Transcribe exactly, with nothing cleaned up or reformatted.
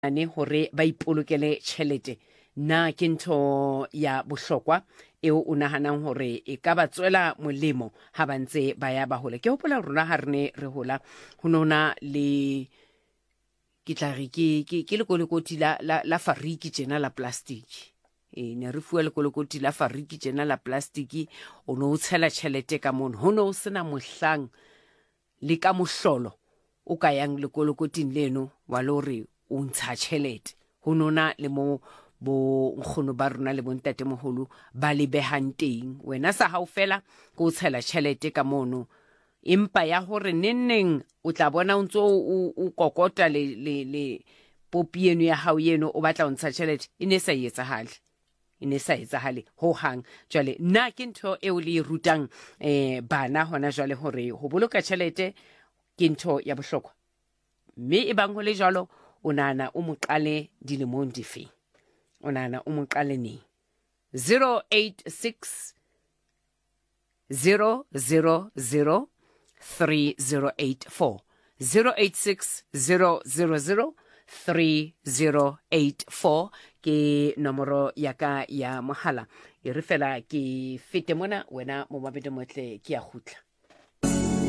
ane hore ba ipolokele tšhelete na ke ntho ya bohlokwa eo o nahanang hore e ka ba tswela molemo ha ba ntse ba ya ba hola. Ke hopola rona ha re ne re hola ho nona le ke tla re ke ke ke lekolokoti la la, la fariki tjena la plastic. E ne re fuwa lekolokoti la fariki tjena la plastic, o no tshela tjhelete ka mono, ho no sena mohlang le ka mohlolo o ka yang lekolokoting leno wa lore o ntsha tjhelete. Ho nona le mo bo nkgono ba rona le bontate moholo ba le behang teng, wena sa hao fela go tshela tjhelete ka mono, empa ya hore nenneng o tla bona o ntso o kokota le le le popi eno ya hao eno o batla o ntsha tjhelete, e ne sa etsahale e ne sa etsahale ho hang. Jwale nna ke ntho eo le rutang eh bana hona jwale hore ho boloka tjhelete ke ntho ya bohlokwa, mme e bang ho le jwalo o nana o mo qale dilemong dife, o nana o mo qale ne zero eight six zero zero zero three zero eight four zero eight six zero zero zero three zero eight four ke nomoro ya ka ya mohala. E re fela ke fete mona wena mo mabete motle ke ya khutla.